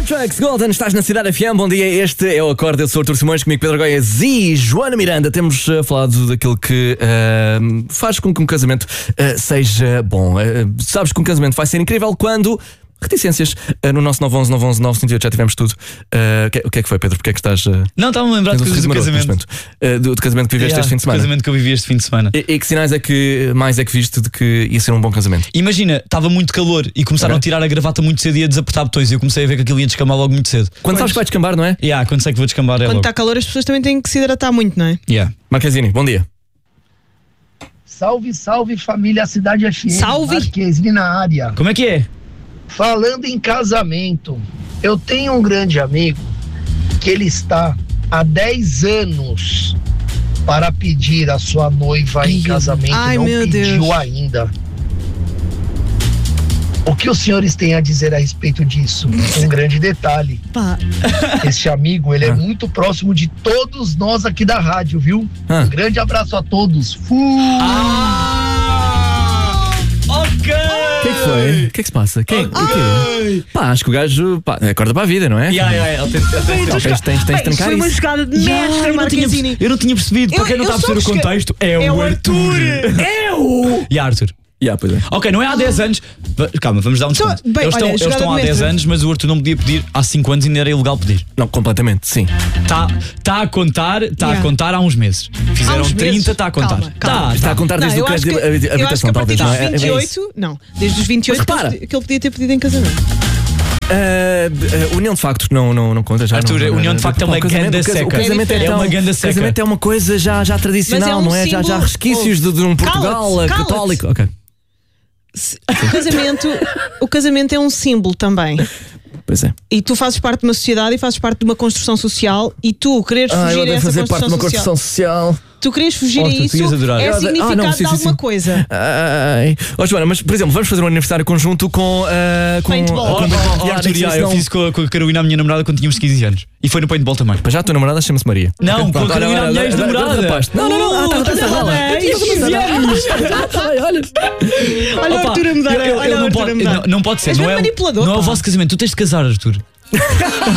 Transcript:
Tracks Golden, estás na Cidade FM, bom dia, este é o Acorde, eu sou o Artur Simões, comigo Pedro Goiás e Joana Miranda. Temos falado daquilo que faz com que um casamento seja bom. Sabes que um casamento vai ser incrível quando... Reticências, no nosso 911-911-958 já tivemos tudo. O que é que foi, Pedro? Porque é que estás... Não, estava-me a lembrar de coisas do casamento. Do casamento que viveste este fim de semana. Do casamento que eu vivi este fim de semana. E que sinais é que mais é que viste de que ia ser um bom casamento? Imagina, estava muito calor e começaram a tirar a gravata muito cedo e a desapertar botões. E eu comecei a ver que aquilo ia descambar logo muito cedo. Quando sabes que vai descambar, não é? Quando sei que vou descambar Quando está calor as pessoas também têm que se hidratar muito, não é? Marquezine, bom dia. Salve, salve família Cidade FM. Salve! Marquezine na área. Como é que é? Falando em casamento, eu tenho um grande amigo que ele está há 10 anos para pedir a sua noiva em casamento. Não pediu ainda. O que os senhores têm a dizer a respeito disso? Um grande detalhe. Este amigo, ele é muito próximo de todos nós aqui da rádio, viu? Um grande abraço a todos. Ok! O que é que foi? O que é que se passa? O quê? Acho que o gajo acorda para a vida, não é? Tens de trancar foi uma isso. jogada de mestre, Marquezine. Eu não tinha percebido. Para quem não está a perceber o contexto, é o Arthur. Arthur. Pois é. Ok, não é há 10 anos. Calma, vamos dar um desconto. Eles estão há 10 anos, mas o Arthur não podia pedir há 5 anos e ainda era ilegal pedir. Não, completamente, sim. Está a contar há uns meses. Fizeram 30, está a contar. Está a contar desde o crédito de habitação, talvez. Desde os 28 que ele podia ter pedido em casamento. União de factos não conta já. Arthur, união de facto é uma ganda seca. O casamento é uma ganda seca. O casamento é uma coisa já tradicional, não é? Já há resquícios de um Portugal católico. Ok. O casamento é um símbolo também. Pois é. E tu fazes parte de uma sociedade e fazes parte de uma construção social e tu queres fugir a essa fazer parte de uma construção social. Tu queres fugir a isso, é significado de alguma coisa. Joana, mas por exemplo, vamos fazer um aniversário conjunto com paintball. Eu fiz com a Carolina, a minha namorada, quando tínhamos 15 anos. E foi no paintball também. Mas já a tua namorada chama-se Maria. Não, com a Carolina, a minha ex-namorada. Não, está 15 anos. Olha o Arthur a mudar. Não pode ser. Não é manipulador. Não é o vosso casamento. Tu tens de casar, Arthur.